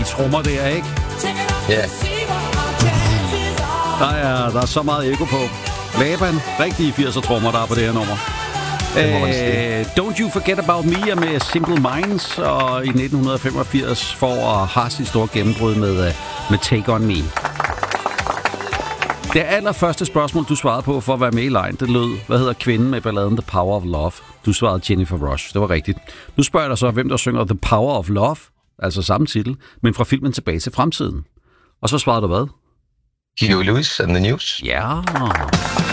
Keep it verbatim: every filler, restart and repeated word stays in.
de trommer der, ikke? Ja. Yeah. Der er, der er så meget ekko på. Laban, rigtige firser trommer, der er på det her nummer. Uh, Don't You Forget About Me er med Simple Minds, og i nitten femogfirs får Haas sit store gennembrud med, uh, med Take On Me. Det allerførste spørgsmål, du svarede på for at være med i line, det lød, hvad hedder kvinden med balladen The Power of Love? Du svarede Jennifer Rush, det var rigtigt. Nu spørger jeg dig så, hvem der synger The Power of Love, altså samme titel, men fra filmen Tilbage til fremtiden. Og så svarede du hvad? Huey Lewis and the News. Ja.